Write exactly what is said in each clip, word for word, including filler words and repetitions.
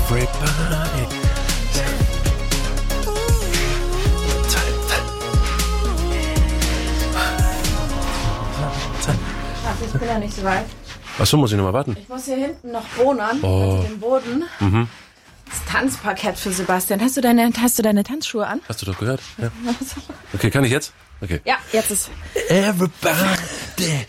Everybody. Ich bin ja nicht so weit. Achso, muss ich nochmal warten? Ich muss hier hinten noch bohnern, oh. also den Boden. Mhm. Das Tanzparkett für Sebastian. Hast du deine, hast du deine Tanzschuhe an? Hast du doch gehört? Ja. Okay, kann ich jetzt? Okay. Ja, jetzt ist... Everybody.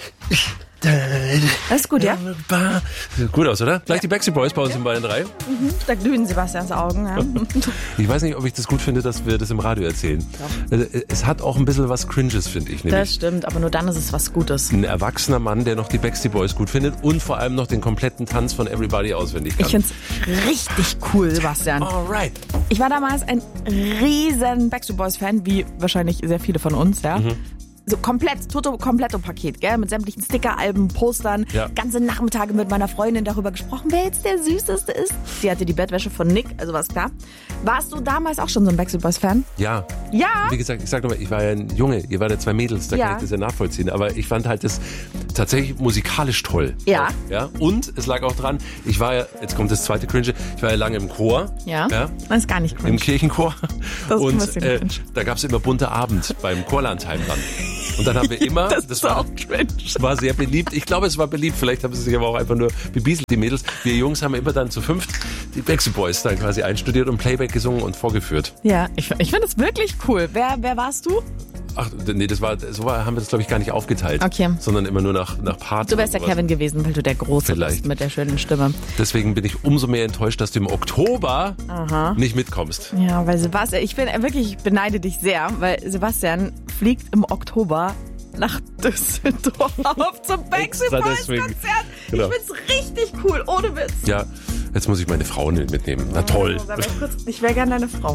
Das ist gut, ja? Sieht gut aus, oder? Gleich ja. die Backstreet Boys bei uns ja. in Bayern drei. Mhm, da glühen Sebastians Augen. Ja. Ich weiß nicht, ob ich das gut finde, dass wir das im Radio erzählen. Doch. Es hat auch ein bisschen was Cringes, finde ich. Das stimmt, aber nur dann ist es was Gutes. Ein erwachsener Mann, der noch die Backstreet Boys gut findet und vor allem noch den kompletten Tanz von Everybody auswendig kann. Ich finde es richtig cool, Sebastian. Alright. Ich war damals ein riesen Backstreet Boys Fan, wie wahrscheinlich sehr viele von uns, ja. Mhm. So komplett, toto kompletto Paket, gell? Mit sämtlichen Sticker-Alben, Postern. Ja. Ganze Nachmittage mit meiner Freundin darüber gesprochen, wer jetzt der Süßeste ist. Sie hatte die Bettwäsche von Nick, also war es klar. Warst du damals auch schon so ein Backstreet Boys Fan? Ja. Ja? Wie gesagt, ich sag nochmal, ich war ja ein Junge, ihr wart ja zwei Mädels, da ja. kann ich das ja nachvollziehen. Aber ich fand halt das tatsächlich musikalisch toll. Ja. Auch, ja. Und es lag auch dran, ich war ja, jetzt kommt das zweite Cringe, ich war ja lange im Chor. Ja, ja. Das ist gar nicht cringe. Im Kirchenchor. Das und ist äh, da gab es immer bunte Abend beim Chorlandheim dann. Und dann haben wir immer, das, das war, war, war sehr beliebt, ich glaube es war beliebt, vielleicht haben sie sich aber auch einfach nur bebieselt, die Mädels. Wir Jungs haben immer dann zu fünft die Backstreet Boys dann quasi einstudiert und Playback gesungen und vorgeführt. Ja, ich, ich finde das wirklich cool. Wer, wer warst du? Ach, nee, das war, so war, haben wir das glaube ich gar nicht aufgeteilt. Okay. Sondern immer nur nach, nach Parts. Du wärst der Kevin gewesen, weil du der Große Vielleicht. bist mit der schönen Stimme. Deswegen bin ich umso mehr enttäuscht, dass du im Oktober Aha. nicht mitkommst. Ja, weil Sebastian, ich bin wirklich, ich beneide dich sehr, weil Sebastian fliegt im Oktober nach Düsseldorf zum Backstreet Boys Konzert. Genau. Ich find's richtig cool, ohne Witz. Ja, jetzt muss ich meine Frau mitnehmen. Na toll. Ich wäre gerne deine Frau.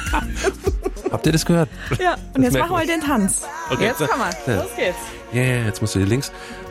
Habt ihr das gehört? Ja, und das jetzt machen wir den Tanz. Okay, jetzt komm mal, ja. los geht's. Ja, yeah, jetzt musst du hier links.